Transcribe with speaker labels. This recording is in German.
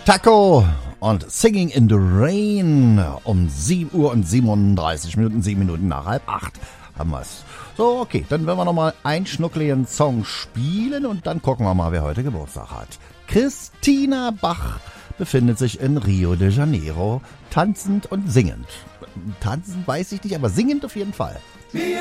Speaker 1: Taco und Singing in the Rain um 7 Uhr und 37 Minuten, 7 Minuten nach 7:30 haben wir's. So, okay, dann werden wir nochmal einen schnuckligen Song spielen und dann gucken wir mal, wer heute Geburtstag hat. Christina Bach befindet sich in Rio de Janeiro, tanzend und singend. Tanzend weiß ich nicht, aber singend auf jeden Fall.